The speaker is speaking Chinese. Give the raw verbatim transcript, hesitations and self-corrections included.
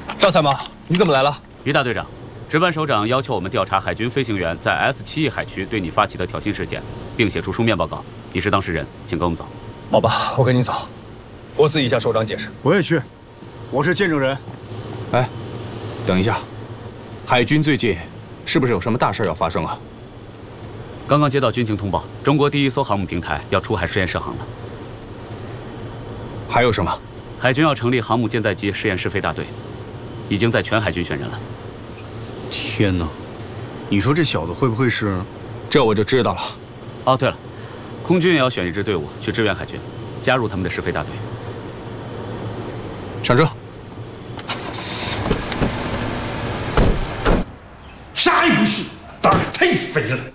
赵参谋，你怎么来了？ 于大队长，值班首长要求我们调查海军飞行员在 S 七 E 海区对你发起的挑衅事件，并写出书面报告。你是当事人，请跟我们走。 好吧，我跟你走。我自己向首长解释。 我也去，我是见证人。 哎，等一下，海军最近是不是有什么大事要发生啊？ 刚刚接到军情通报，中国第一艘航母平台要出海试验试航了。 还有什么？ 海军要成立航母舰载机实验试飞大队，已经在全海军选人了。 天哪，你说这小子会不会是？ 这我就知道了。 哦，对了，空军也要选一支队伍去支援海军，加入他们的试飞大队。 上车。 啥也不是，胆儿太肥了。